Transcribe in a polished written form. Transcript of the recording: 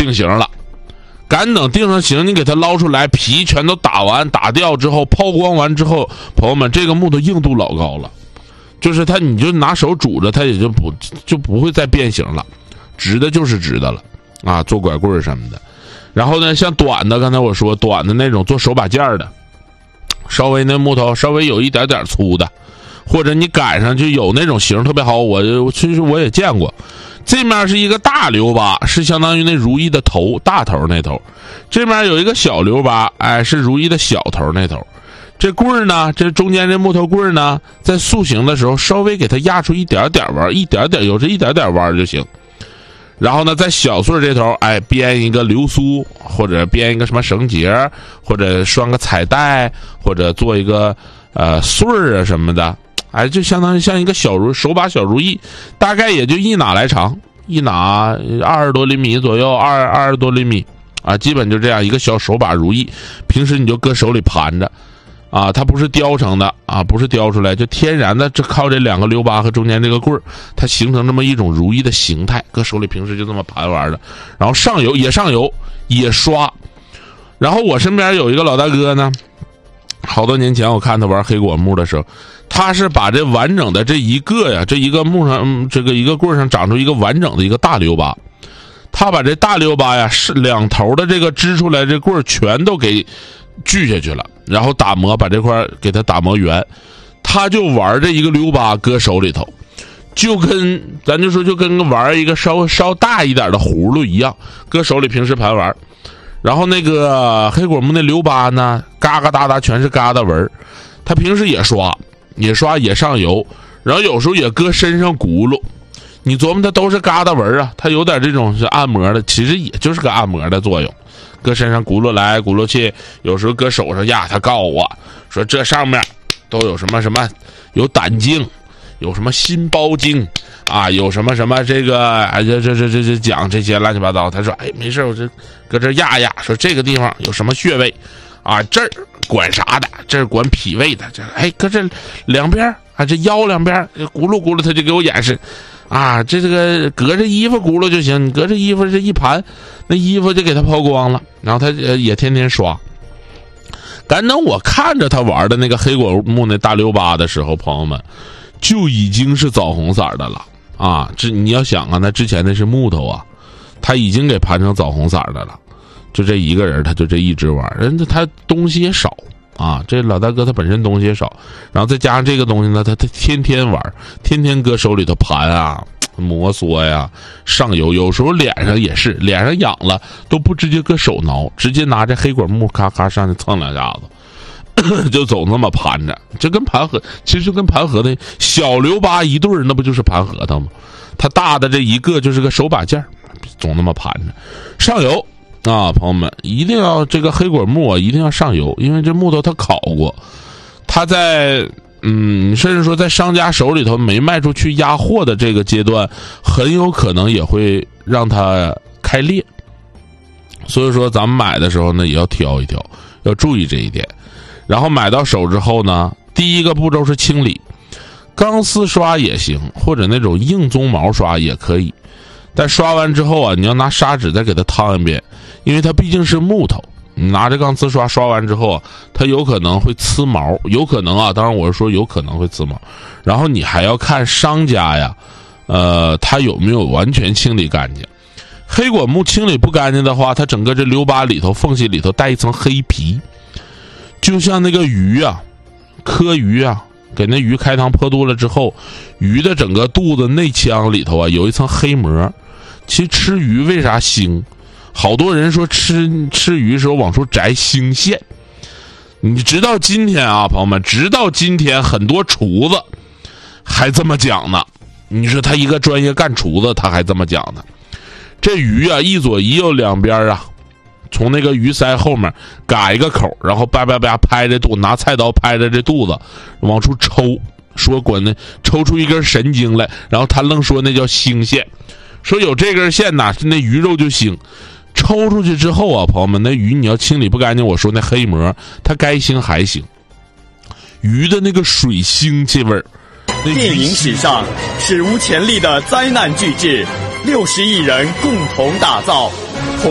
定型了。赶等定上型，你给它捞出来，皮全都打掉之后，抛光完之后，朋友们，这个木头硬度老高了，就是它，你就拿手煮着，它也就不会再变形了，直的就是直的了啊，做拐棍什么的。然后呢，像短的，刚才我说短的那种做手把件的，稍微那木头稍微有一点点粗的，或者你赶上就有那种型特别好，其实我也见过。这面是一个大溜巴，是相当于那如意的头，大头那头。这面有一个小溜巴，是如意的小头那头。这棍呢，这中间这木头棍呢，在塑形的时候稍微给它压出一点点弯，一点点有这一点点弯就行。然后呢，在小穗这头，编一个流苏，或者编一个什么绳结，或者拴个彩带，或者做一个穗儿啊什么的。就相当于像一个手把小如意，大概也就一哪来长，一哪20多厘米左右，20多厘米基本就这样一个小手把如意，平时你就搁手里盘着它不是雕成的不是雕出来，就天然的，这靠这两个溜巴和中间这个棍儿，它形成这么一种如意的形态，搁手里平时就这么盘玩的。然后上油也刷。然后我身边有一个老大哥呢，好多年前我看他玩黑果木的时候，他是把这完整的这一个木上这个一个棍上长出一个完整的一个大溜巴，他把这大溜巴是两头的这个支出来这棍全都给锯下去了，然后打磨，把这块给它打磨圆，他就玩这一个溜巴搁手里头，就跟咱就说就跟玩一个稍大一点的葫芦一样，搁手里平时盘玩。然后那个黑果木那溜巴呢，嘎嘎哒哒全是疙瘩纹，他平时也刷也上油，然后有时候也搁身上轱辘。你琢磨它都是疙瘩纹它有点这种是按摩的，其实也就是个按摩的作用。搁身上轱辘来轱辘去，有时候搁手上他告诉我说这上面都有什么什么，有胆经，有什么心包经有什么什么这个这讲这些乱七八糟。他说没事，我这搁这压，说这个地方有什么穴位这儿管啥的，这儿管脾胃的，这搁这两边这腰两边轱辘，他就给我演示这个隔着衣服轱辘就行，你隔着衣服这一盘，那衣服就给他抛光了。然后他也天天刷。赶等我看着他玩的那个黑果木那大溜巴的时候，朋友们就已经是枣红色的了这你要想那之前那是木头他已经给盘成枣红色的了。就这一个人，他就这一直玩，人家他东西也少这老大哥他本身东西也少，然后再加上这个东西呢，他天天玩，天天搁手里头盘摩挲上油，有时候脸上也是，脸上痒了都不直接搁手挠，直接拿这黑果木咔咔上去蹭两下子就总那么盘着，就跟盘核，其实跟盘核的小溜巴一对儿，那不就是盘核桃吗？它大的这一个就是个手把件，总那么盘着。上油朋友们一定要这个黑果木一定要上油，因为这木头它烤过，它在甚至说在商家手里头没卖出去压货的这个阶段，很有可能也会让它开裂。所以说咱们买的时候呢，也要挑一挑，要注意这一点。然后买到手之后呢，第一个步骤是清理，钢丝刷也行，或者那种硬鬃毛刷也可以。但刷完之后你要拿砂纸再给它烫一遍，因为它毕竟是木头，你拿着钢丝刷完之后它有可能会呲毛，有可能当然我是说有可能会呲毛。然后你还要看商家它有没有完全清理干净。黑果木清理不干净的话，它整个这溜巴里头缝隙里头带一层黑皮，就像那个鱼科鱼给那鱼开膛破肚了之后，鱼的整个肚子内腔里头有一层黑膜。其实吃鱼为啥腥？好多人说吃鱼时候往出摘腥线。你直到今天朋友们，直到今天很多厨子还这么讲呢。你说他一个专业干厨子，他还这么讲呢。这鱼一左一右两边从那个鱼鳃后面嘎一个口，然后叭叭叭拍着肚，拿菜刀拍着这肚子往出抽，说滚呢，抽出一根神经来，然后他愣说那叫腥线，说有这根线那鱼肉就腥。抽出去之后朋友们，那鱼你要清理不干净，我说那黑膜它该腥还腥，鱼的那个水腥气味。 电影史上史无前例的灾难巨制，60亿人共同打造。